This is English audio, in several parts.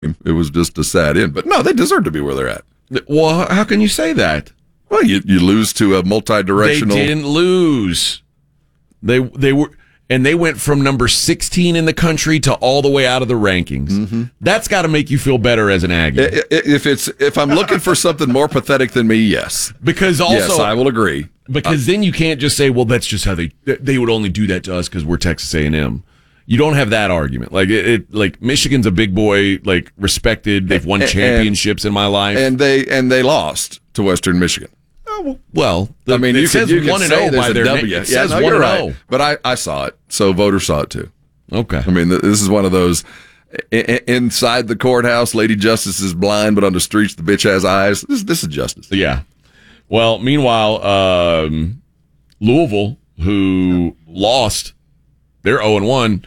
It was just a sad end. But no, they deserve to be where they're at. Well, how can you say that? Well, you lose to a multi-directional. They didn't lose. They went from number 16 in the country to all the way out of the rankings. Mm-hmm. That's got to make you feel better as an Aggie. If I'm looking for something more pathetic than me, yes. Because also, yes, I will agree. Because then you can't just say, well, that's just how they would only do that to us because we're Texas A&M. You don't have that argument. Like Michigan's a big boy, like respected. They've won championships in my life, and they lost to Western Michigan. Well, I mean, you can say there's a W. It says 1-0. Right. But I saw it, so voters saw it too. Okay. I mean, this is one of those inside the courthouse, Lady Justice is blind, but on the streets, the bitch has eyes. This is justice. Yeah. Well, meanwhile, Louisville, who lost, they're 0-1,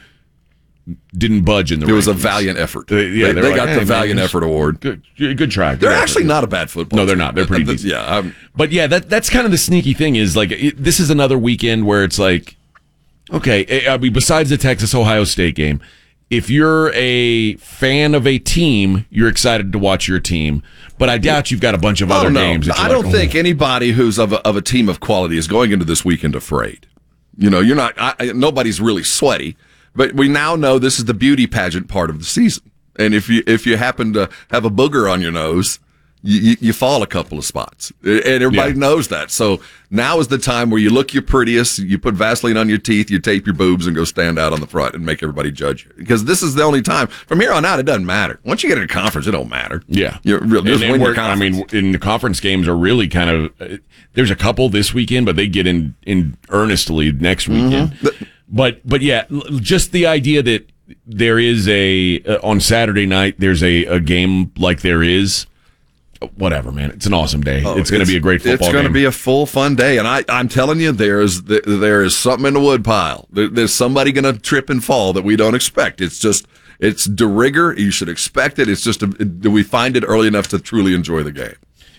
didn't budge in the rankings. It was a valiant effort. They got the Valiant Effort Award. Good try. They're actually not a bad football team. No, they're not. They're pretty decent. Yeah. But yeah, that's kind of the sneaky thing is like this is another weekend where it's like, okay, I mean, besides the Texas-Ohio State game, if you're a fan of a team, you're excited to watch your team. But I doubt you've got a bunch of other games. I don't think anybody who's of a team of quality is going into this weekend afraid. You know, you're not. Nobody's really sweaty. But we now know this is the beauty pageant part of the season. And if you happen to have a booger on your nose, you fall a couple of spots. And everybody knows that. So now is the time where you look your prettiest, you put Vaseline on your teeth, you tape your boobs, and go stand out on the front and make everybody judge you. Because this is the only time. From here on out, it doesn't matter. Once you get in a conference, it don't matter. Yeah. Just win your conference. I mean, in the conference games are really kind of there's a couple this weekend, but they get in earnestly next weekend. Mm-hmm. But yeah, just the idea that there is on Saturday night, there's a game like there is, whatever, man. It's an awesome day. It's going to be a great football game. It's going to be a full, fun day. And I'm telling you, there is something in the woodpile. There's somebody going to trip and fall that we don't expect. It's de rigueur. You should expect it. It's just, do we find it early enough to truly enjoy the game?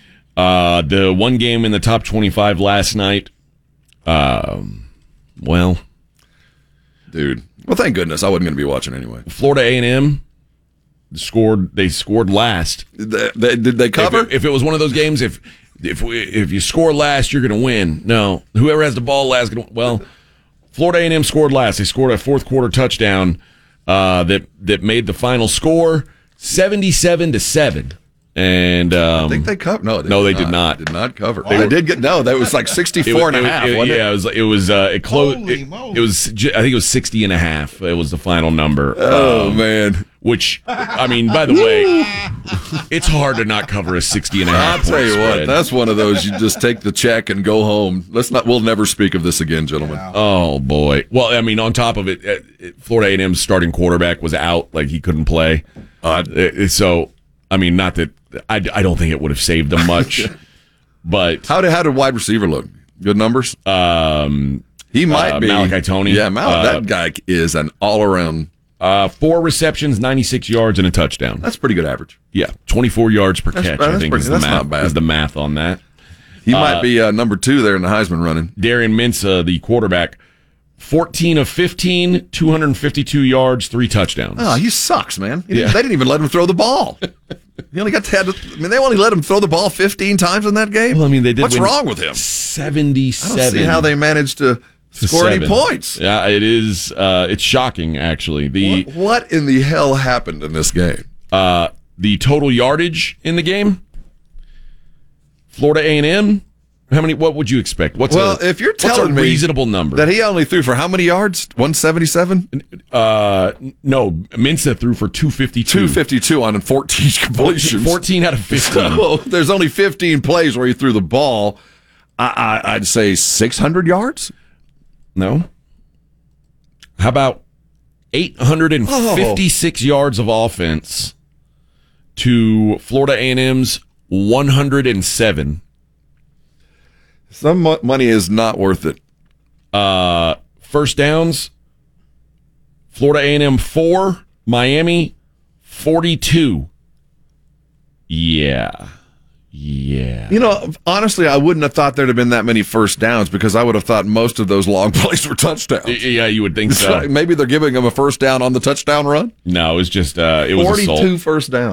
The one game in the top 25 last night, well... Dude, well, thank goodness I wasn't going to be watching anyway. Florida A&M scored. They scored last. Did they cover? If it was one of those games, if you score last, you're going to win. No, whoever has the ball last. Well, Florida A&M scored last. They scored a fourth quarter touchdown that made the final score 77-7. And I think they covered. No, they did not. Did not cover. They did get that was like 64 and a half. It closed. It was. I think it was 60 and a half. It was the final number. Oh man. Which, I mean, by the way, it's hard to not cover a 60 and a half. I'll tell you what, that's one of those you just take the check and go home. We'll never speak of this again, gentlemen. Oh boy. Well, I mean, on top of it, Florida A&M's starting quarterback was out, like he couldn't play. So, I mean, not that I don't think it would have saved them much. But how did wide receiver look? Good numbers. He might be Malachi Toney. Yeah, that guy is an all around. 4 receptions, 96 yards, and a touchdown. That's pretty good average. Yeah, 24 yards per catch. I think is the math on that. He might be number 2 there in the Heisman running. Darian Mensah, the quarterback, 14 of 15, 252 yards, 3 touchdowns. Oh, he sucks, man. They didn't even let him throw the ball. He only they only let him throw the ball 15 times in that game. Well, I mean, they did. What's wrong with him? 77. I don't see how they managed to score any points. Yeah, it is. It's shocking, actually. What in the hell happened in this game? The total yardage in the game. Florida A&M. What would you expect? If you're telling me a reasonable number that he only threw for how many yards? 177? No, Mensah threw for 252. 252 on 14 completions. 14 out of 15. So there's only 15 plays where he threw the ball. I'd say 600 yards. No. How about 856 yards of offense to Florida A&M's 107? Some money is not worth it. First downs, Florida A&M 4, Miami 42. Yeah. Yeah. You know, honestly, I wouldn't have thought there'd have been that many first downs because I would have thought most of those long plays were touchdowns. Yeah, you would think so. Maybe they're giving them a first down on the touchdown run. No, it was just it was 42 assault. first down.